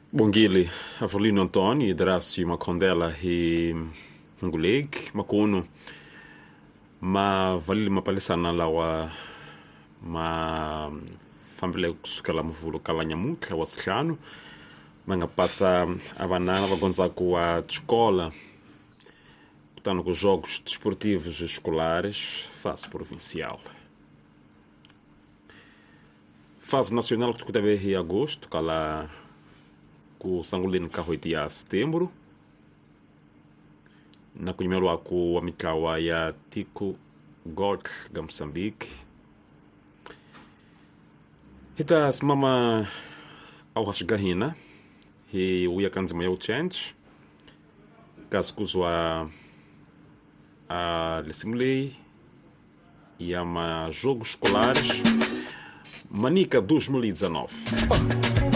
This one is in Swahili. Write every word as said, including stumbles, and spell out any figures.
Bongili, Avelino Antoni, Darassi Makondela hi Nguleg, Makono, ma valili mapalisana lawa ma fambile kusukela mvulo kala nyamutlha wa sihlanu mangapatsa avanana vagonzaku wa escola portanto com jogos desportivos escolares fase provincial. Fase nacional que teve em agosto, cala com Sangolino Carroitia setembro. Na primeiro ako amikawa ya Tico Gold ga Moçambique. Hita simama au hashgahina hi uya kanzima ya uchange kaskuzwa a lesimulei e ama jogos escolares Manica dois mil e dezenove.